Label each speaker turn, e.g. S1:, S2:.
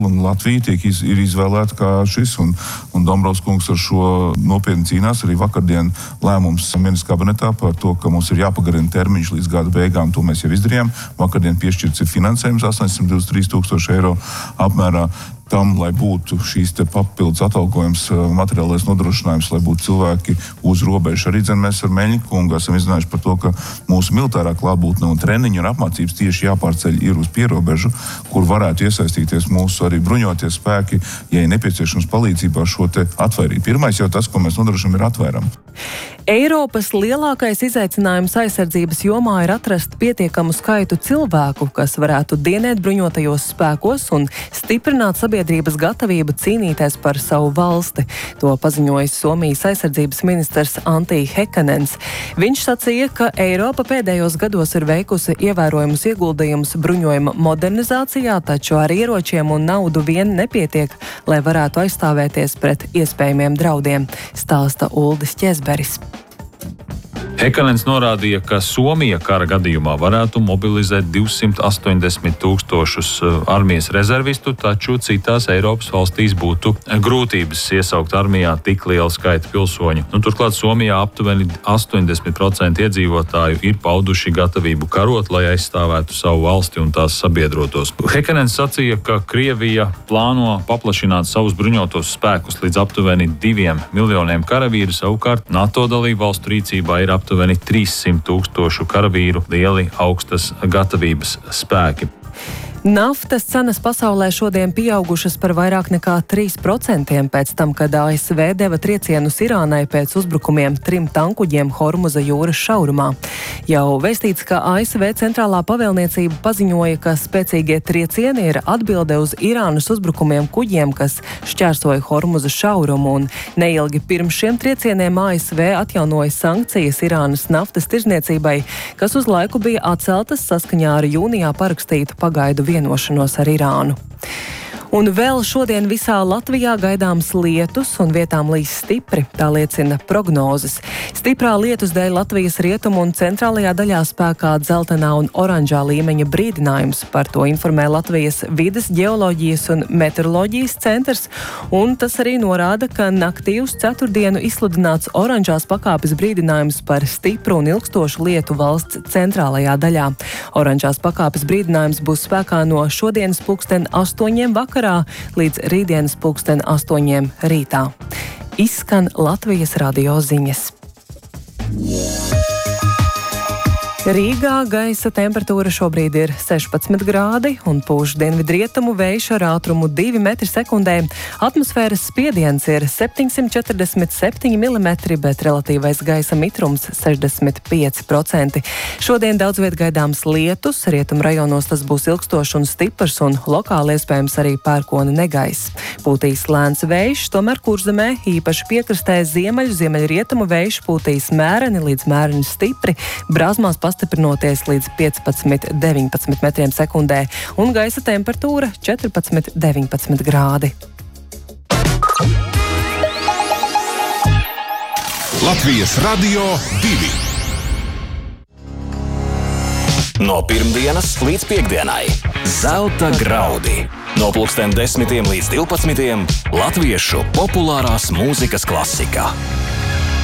S1: Un Latvija ir izvēlēta kā šis, un Dombrovskis kungs ar šo nopietni cīnās. Arī vakardien lēmums ministrs kabinetā par to, ka mums ir jāpagarina termiņš līdz gada beigām, to mēs jau izdarījām. Vakardien piešķirts ir finansējums 823 000 eiro apmērā tam, lai būtu šīs te papildus atalgojums, materiālais nodrošinājums, lai būtu cilvēki uz robežas. Arī mēs ar Meļņiku kungu esam izrunājuši par to, ka mūsu militārā klātbūtne un treniņu un apmācības tieši jāpārceļ ir uz pierobežu, kur varētu iesaistīties mūsu arī bruņoties spēki, ja ir nepieciešams palīdzībā šo te atvairīt. Pirmais jau tas, ko mēs nodrošinām, ir atvēram.
S2: Eiropas lielākais izaicinājums aizsardzības jomā ir atrast pietiekamu skaitu cilvēku, kas varētu dienēt bruņotajos spēkos un stiprināt sabiedrības gatavību cīnīties par savu valsti. To paziņoja Somijas aizsardzības ministrs Antti Häkkänen. Viņš sacīja, ka Eiropa pēdējos gados ir veikusi ievērojumus ieguldījumus bruņojuma modernizācijā, taču ar ieročiem un naudu vien nepietiek, lai varētu aizstāvēties pret iespējamiem draudiem, stāsta Uldis Ķezberis.
S3: Häkkänen norādīja, ka Somija kara gadījumā varētu mobilizēt 280 000 armijas rezervistu, taču citās Eiropas valstīs būtu grūtības iesaukt armijā tik lielu skaitu pilsoņu. Turklāt Somijā aptuveni 80% iedzīvotāju ir pauduši gatavību karot, lai aizstāvētu savu valsti un tās sabiedrotos. Häkkänen sacīja, ka Krievija plāno paplašināt savus bruņotos spēkus līdz aptuveni 2 miljoniem karavīru, savukārt NATO dalību valstu rīcībā ir aptuveni 300 000 karavīru, lieli augstas gatavības spēki.
S2: Naftas cenas pasaulē šodien pieaugušas par vairāk nekā 3% pēc tam, kad ASV deva triecienus Irānai pēc uzbrukumiem 3 tankuģiem Hormuza jūras šaurumā. Jau vēstīts, ka ASV centrālā pavēlniecība paziņoja, ka spēcīgie triecieni ir atbilde uz Irānas uzbrukumiem kuģiem, kas šķērsoja Hormuza šaurumu, un neilgi pirms šiem triecieniem ASV atjaunoja sankcijas Irānas naftas tirzniecībai, kas uz laiku bija atceltas saskaņā ar jūnijā parakstītu pagaidu vienošanos ar Irānu. Un vēl šodien visā Latvijā gaidāms lietus un vietām līs stipri, tā liecina prognozes. Stiprā lietus dēļ Latvijas rietumu un centrālajā daļā spēkā dzeltenā un oranžā līmeņa brīdinājums. Par to informē Latvijas vides, ģeoloģijas un meteoroloģijas centrs, un tas arī norāda, ka naktī uz ceturtdienu izsludināts oranžās pakāpes brīdinājums par stipru un ilgstošu lietu valsts centrālajā daļā. Oranžās pakāpes brīdinājums būs spēkā no šodienas 8:00 vakarā līdz rītdienas 8:00 rītā. Izskan Latvijas radio ziņas. Rīgā gaisa temperatūra šobrīd ir 16 grādi un pūš dienvidrietumu vējš ar ātrumu 2 metri sekundē. Atmosfēras spiediens ir 747 mm, bet relatīvais gaisa mitrums 65%. Šodien daudz viet gaidāms lietus, rietumu rajonos tas būs ilgstošs un stiprs un lokāli iespējams arī pērkona negaiss. Pūtīs lēns vējš, tomēr Kurzemē īpaši piekrastē ziemeļrietumu vējš pūtīs mēreni līdz mēreni stipri, Brāzmās pastiprinoties līdz 15–19 metriem sekundē, un gaisa temperatūra 14–19 grādi.
S4: Latvijas radio 2. No pirmdienas līdz piektdienai Zelta graudi. No 10:00 līdz 12:00 latviešu populārās mūzikas klasika.